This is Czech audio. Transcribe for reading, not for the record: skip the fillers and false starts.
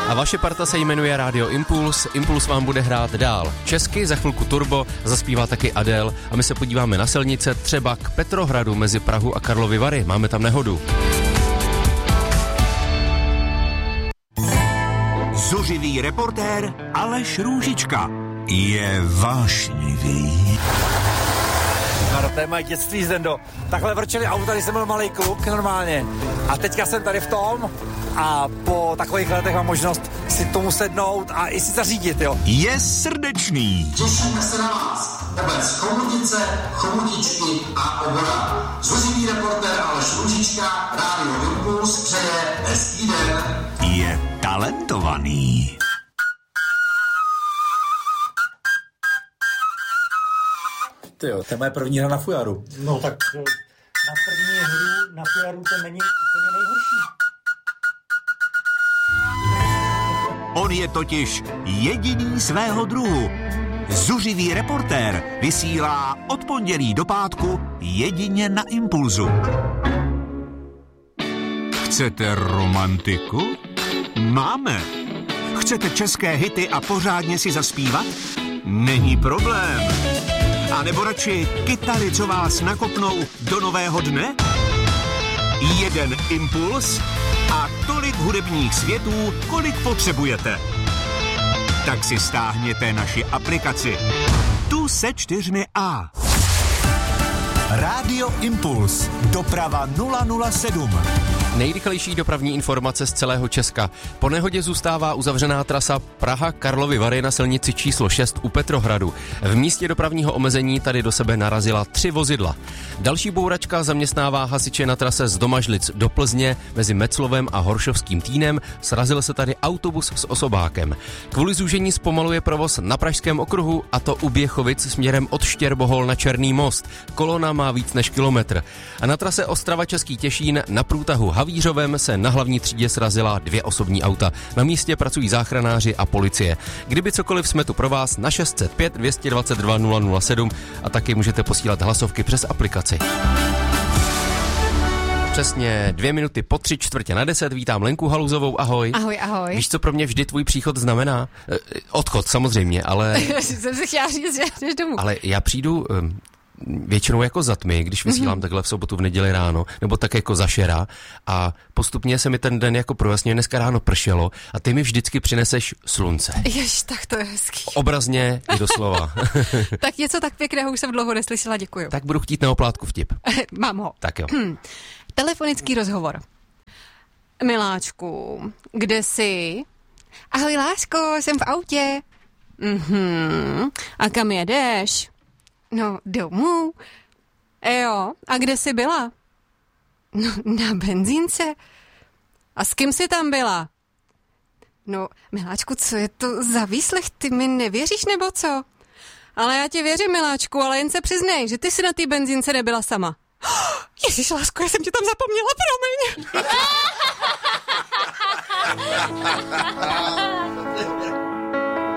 A vaše parta se jmenuje Radio Impuls. Impuls vám bude hrát dál česky, za chvilku Turbo, zaspívá taky Adele a my se podíváme na silnice třeba k Petrohradu mezi Prahu a Karlovy Vary. Máme tam nehodu. Zuřivý reportér Aleš Růžička je vášnivý. No, to je moje dětství, Zdendo. Takhle vrčeli auta, když jsem byl malej kluk normálně. A teďka jsem tady v tom a po takových letech mám možnost si tomu sednout a i si zařídit, jo. Je srdečný. Těšíme se na vás. Obec Chomutice, Chomutičky a Obora. Zuřivý reportér Aleš Růžička, Radio Impuls přeje hezký den. Je talentovaný. Tyjo, to je moje první hra na fujaru. No tak na první hru na fujaru to není úplně nejhorší. On je totiž jediný svého druhu. Zuřivý reportér vysílá od pondělí do pátku jedině na Impulzu. Chcete romantiku? Máme. Chcete české hity a pořádně si zaspívat? Není problém. A nebo radši kytary, co vás nakopnou do nového dne? Jeden impuls a tolik hudebních světů, kolik potřebujete. Tak si stáhněte naši aplikaci. Tu se 4A. Rádio Impuls. Doprava 007. Nejrychlejší dopravní informace z celého Česka. Po nehodě zůstává uzavřená trasa Praha-Karlovy Vary na silnici číslo 6 u Petrohradu. V místě dopravního omezení tady do sebe narazila 3 vozidla. Další bouračka zaměstnává hasiče na trase z Domažlic do Plzně mezi Meclovem a Horšovským Týnem. Srazil se tady autobus s osobákem. Kvůli zúžení zpomaluje provoz na Pražském okruhu, a to u Běchovic směrem od Štěrbohol na Černý most. Kolona má víc než kilometr. A na trase Ostrava-Český Těšín na průtahu Havířovem se na hlavní třídě srazila 2 osobní auta. Na místě pracují záchranáři a policie. Kdyby cokoliv jsme tu pro vás na 605 222 007 a taky můžete posílat hlasovky přes aplikaci. Přesně 2 minuty po 9:45. Vítám Lenku Haluzovou, ahoj. Ahoj, ahoj. Víš, co pro mě vždy tvůj příchod znamená? Odchod samozřejmě, ale... jsem se chtěla říct, že jdeš domů. Ale já přijdu... většinou jako za tmy, když vysílám takhle v sobotu, v neděli ráno, nebo tak jako za šera a postupně se mi ten den jako projasnil, dneska ráno pršelo a ty mi vždycky přineseš slunce. Jež, tak to je hezký. Obrazně i doslova. Tak něco tak pěkného už jsem dlouho neslyšela, děkuju. Tak budu chtít na oplátku vtip. Mám ho. Tak jo. Telefonický rozhovor. Miláčku, kde jsi? Ahoj, lásko, jsem v autě. A kam jedeš? No, domů. Jo, a kde jsi byla? No, na benzínce. A s kým jsi tam byla? No, miláčku, co je to za výslech? Ty mi nevěříš, nebo co? Ale já ti věřím, miláčku, ale jen se přiznej, že ty jsi na té benzínce nebyla sama. Ježiš, lásko, já jsem tě tam zapomněla, promiň.